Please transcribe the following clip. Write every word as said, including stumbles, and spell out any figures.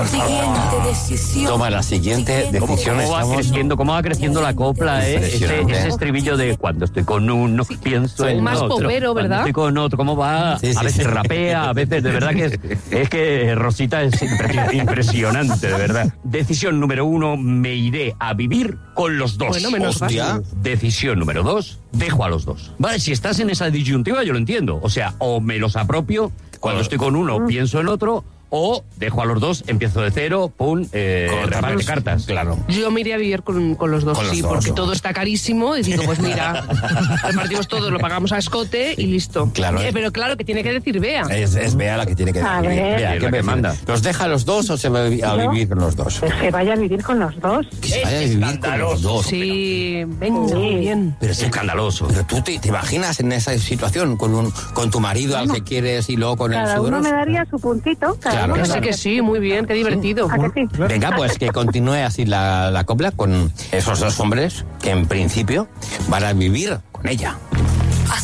Siguiente decisión. Toma la siguiente decisión. ¿Cómo, cómo, va Estamos... creciendo, ¿Cómo va creciendo la copla, eh? Ese, ese estribillo de cuando estoy con uno, sí, pienso en más otro. popero, ¿verdad? Cuando estoy con otro, ¿cómo va? Sí, sí, a veces sí. rapea, a veces, de verdad que es, es que Rosita es impre- impresionante, de verdad. Decisión número uno, me iré a vivir con los dos. Bueno, menos Hostia. Decisión número dos, dejo a los dos. Vale, si estás en esa disyuntiva yo lo entiendo. O sea, o me los apropio, cuando estoy con uno pienso en otro, o dejo a los dos, empiezo de cero, pum, eh, reparte cartas. Claro. Yo me iría a vivir con, con los dos, Con los sí, dos, porque ¿no? todo está carísimo y digo, pues mira, repartimos todo, lo pagamos a escote y listo. Claro. Eh, pero claro, que tiene que decir Bea. Es, es Bea la que tiene que A decidir. ver. Bea, Sí, ¿qué la que prefiere? manda. ¿Los deja a los dos o se va a vi- a ¿Yo? vivir con los dos? Pues que vaya a vivir con los dos. Que se vaya a vivir con los dos. Sí, venga, muy bien. Pero Es sí, escandaloso. Pero tú te, te imaginas en esa situación con un con tu marido al que quieres y luego con el Cada uno suegro. me daría su puntito. Cada Claro, uno Que me sí, daría que sí, muy bien, qué divertido. ¿A que sí? Venga, pues que continúe así la, la copla con esos dos hombres que en principio van a vivir con ella.